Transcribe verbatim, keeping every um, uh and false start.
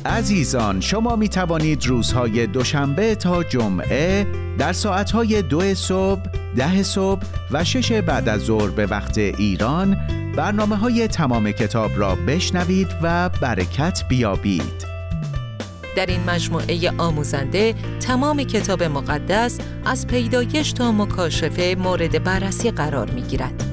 عزیزان، شما می توانید روزهای دوشنبه تا جمعه در ساعتهای دو صبح، ده صبح و شش بعد از ظهر به وقت ایران برنامه های تمام کتاب را بشنوید و برکت بیابید. در این مجموعه آموزنده تمام کتاب مقدس از پیدایش تا مکاشفه مورد بررسی قرار می گیرد.